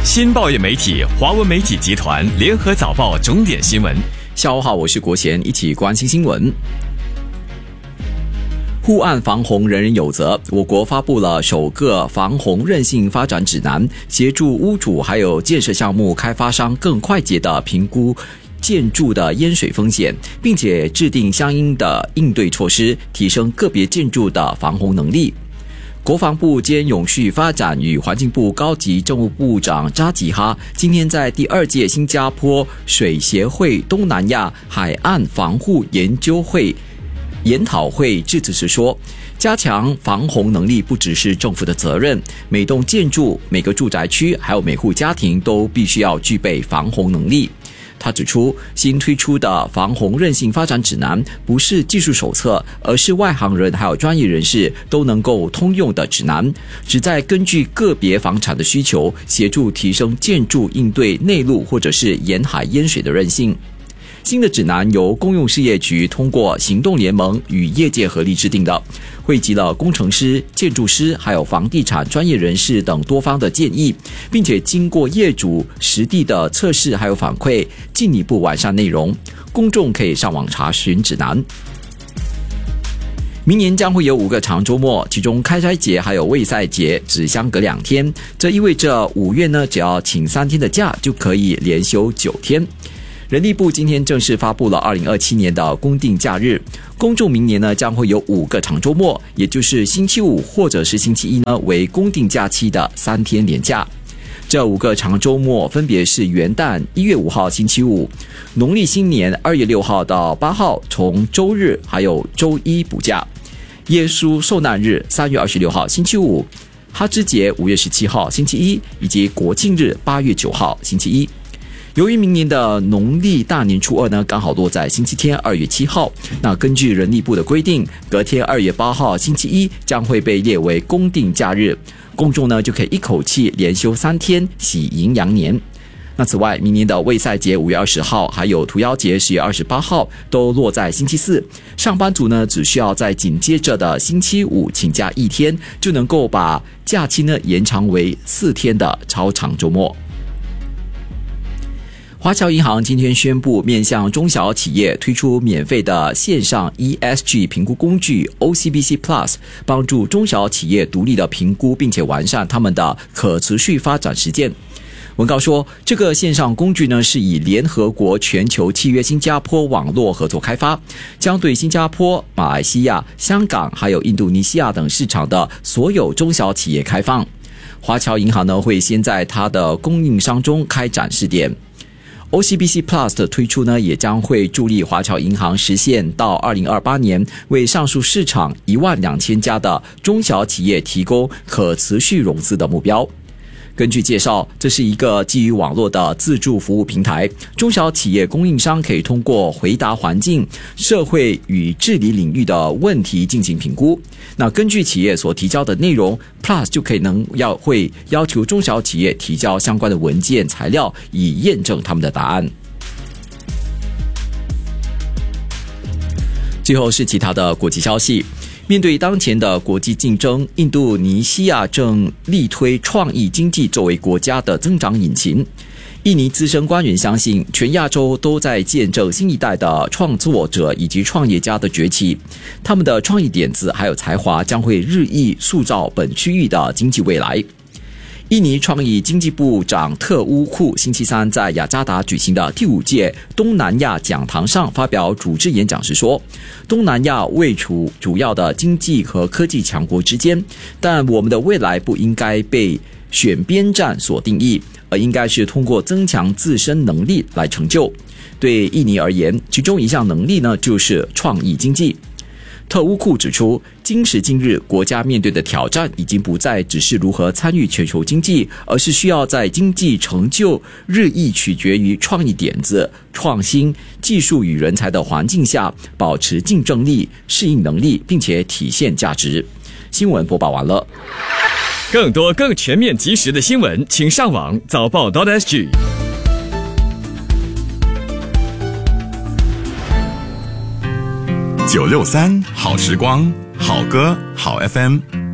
新报业媒体华文媒体集团联合早报重点新闻。 下午好，我是国贤，一起关心新闻。护岸防洪人人有责，我国发布了首个防洪韧性发展指南，协助屋主还有建设项目开发商更快捷地评估建筑的淹水风险，并且制定相应的应对措施，提升个别建筑的防洪能力。国防部兼永续发展与环境部高级政务部长扎吉哈今天在第2届新加坡水协会东南亚海岸防护研究会研讨会致辞时说，加强防洪能力不只是政府的责任，每栋建筑、每个住宅区还有每户家庭都必须要具备防洪能力。他指出，新推出的防洪韧性发展指南不是技术手册，而是外行人还有专业人士都能够通用的指南，旨在根据个别房产的需求，协助提升建筑应对内陆或者是沿海淹水的韧性。新的指南由公用事业局通过行动联盟与业界合力制定的，汇集了工程师、建筑师还有房地产专业人士等多方的建议，并且经过业主实地的测试还有反馈，进一步完善内容。公众可以上网查询指南。明年将会有5个长周末，其中开斋节还有卫赛节只相隔2天，这意味着5月呢，只要请3天的假就可以连休9天。人力部今天正式发布了2027年的公定假日，公众明年呢将会有5个长周末，也就是星期五或者是星期一呢为公定假期的3天连假。这5个长周末分别是元旦1月5号星期五，农历新年2月6号到8号从周日还有周一补假，耶稣受难日3月26号星期五，哈芝节5月17号星期一，以及国庆日8月9号星期一。由于明年的农历大年初2呢，刚好落在星期天2月7号，那根据人力部的规定，隔天2月8号星期一将会被列为公定假日，公众呢就可以一口气连休3天，喜迎羊年。那此外，明年的卫赛节5月20号，还有屠妖节10月28号都落在星期四，上班族呢只需要在紧接着的星期五请假1天，就能够把假期呢延长为4天的超长周末。华侨银行今天宣布，面向中小企业推出免费的线上 ESG 评估工具 OCBC Plus， 帮助中小企业独立的评估并且完善他们的可持续发展实践。文告说，这个线上工具呢是以联合国全球契约新加坡网络合作开发，将对新加坡、马来西亚、香港还有印度尼西亚等市场的所有中小企业开放。华侨银行呢会先在它的供应商中开展试点。OCBC Plus 的推出呢，也将会助力华侨银行实现到2028年为上述市场12000家的中小企业提供可持续融资的目标。根据介绍，这是一个基于网络的自助服务平台，中小企业供应商可以通过回答环境、社会与治理领域的问题进行评估。那根据企业所提交的内容 ，Plus 就会要求中小企业提交相关的文件材料，以验证他们的答案。最后是其他的国际消息。面对当前的国际竞争，印度尼西亚正力推创意经济作为国家的增长引擎。印尼资深官员相信，全亚洲都在见证新一代的创作者以及创业家的崛起，他们的创意点子还有才华将会日益塑造本区域的经济未来。印尼创意经济部长特乌库星期三在雅加达举行的第5届东南亚讲堂上发表主旨演讲时说，东南亚位处主要的经济和科技强国之间，但我们的未来不应该被选边站所定义，而应该是通过增强自身能力来成就。对印尼而言，其中一项能力呢就是创意经济。特乌库指出，今时今日国家面对的挑战已经不再只是如何参与全球经济，而是需要在经济成就日益取决于创意点子、创新、技术与人才的环境下，保持竞争力、适应能力，并且体现价值。新闻播报完了。 更多更全面及时的新闻，请上网早报.sg。 963好时光，好歌好 FM。